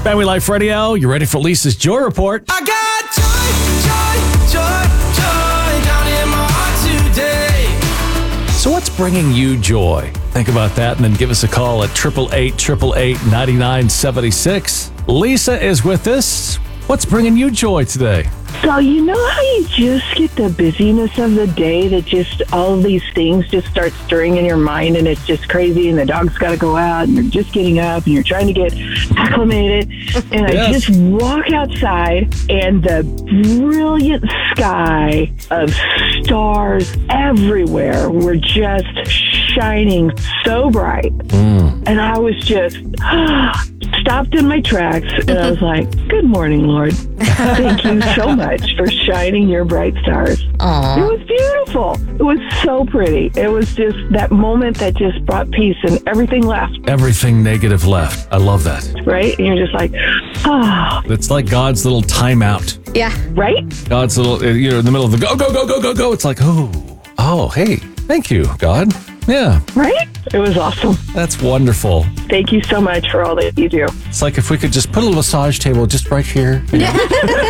Family Life Radio, you ready for Lisa's Joy Report? I got joy down in my heart today. So what's bringing you joy? Think about that and then give us a call at 888-888-9976. Lisa is with us. What's bringing you joy today? So you know how you just get the busyness of the day that just all of these things just start stirring in your mind and it's just crazy and the dog's got to go out and you're just getting up and you're trying to get acclimated. And I just walk outside and the brilliant sky of stars everywhere were just shining so bright. And I was just stopped in my tracks and I was like, good morning, Lord. Thank you so much for shining your bright stars. Aww. It was beautiful. It was so pretty. It was just that moment that just brought peace and everything left, Everything negative left. I love that. right? And you're just like, ah, It's like God's little timeout. Yeah. right? God's little, you're in the middle of the go, go, go, go, go, go. It's like, oh, hey, thank you, God. Yeah, Right? It was awesome. that's wonderful. Thank you so much for all that you do. It's like if we could just put a massage table just right here.